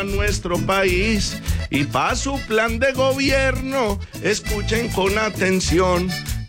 nuestro país y para su plan de gobierno escuchen con atención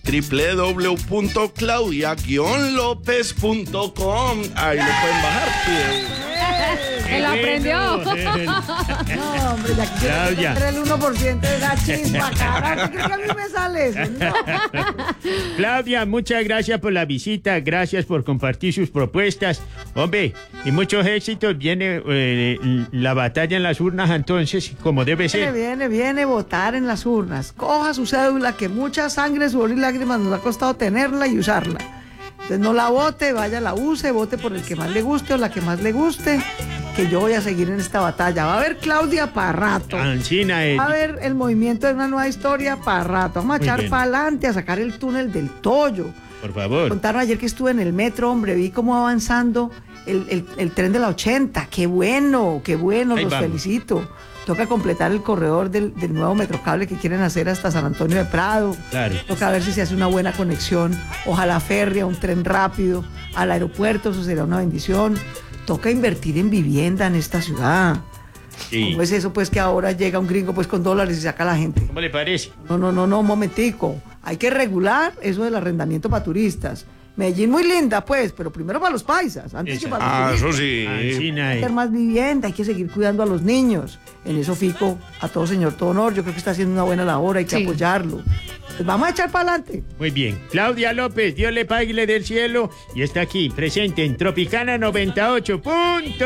www.claudia-lopez.com. Ahí lo pueden bajar. ¡Se lo aprendió! No, hombre, ya quisiera Claudia. tener el 1% de esa chispa, carajo. ¿Qué crees que a mí me sale eso? No. Claudia, muchas gracias por la visita, gracias por compartir sus propuestas. Hombre, y muchos éxitos. Viene la batalla en las urnas, entonces, como debe ser. Viene votar en las urnas. Coja su cédula, que mucha sangre, sudor y lágrimas nos ha costado tenerla y usarla. Entonces no la vote, vaya, la use, vote por el que más le guste o la que más le guste, que yo voy a seguir en esta batalla. Va a haber Claudia para rato. Ancina, Va a haber el movimiento de una nueva historia para rato. Vamos a Muy echar bien. para adelante, a sacar el túnel del Toyo. por favor. Contaron ayer que estuve en el metro, hombre, vi cómo va avanzando el tren de la 80. Qué bueno, Ahí los vamos. felicito. Toca completar el corredor del nuevo metrocable que quieren hacer hasta San Antonio de Prado. Claro. Toca ver si se hace una buena conexión, ojalá férrea, un tren rápido al aeropuerto, eso sería una bendición. Toca invertir en vivienda en esta ciudad. Sí. ¿Cómo es eso, pues, que ahora llega un gringo pues con dólares y saca a la gente? ¿Cómo le parece? No, un momentico. Hay que regular eso del arrendamiento para turistas. Medellín muy linda, pues, pero primero para los paisas, antes que para los turistas. Eso sí. Ancina, Hay que hacer más vivienda, hay que seguir cuidando a los niños. En eso Fico, a todo señor, todo honor, yo creo que está haciendo una buena labor, hay que Sí. apoyarlo. Pues vamos a echar para adelante. Muy bien. Claudia López, Dios le pague del cielo. Y está aquí, presente en Tropicana 98.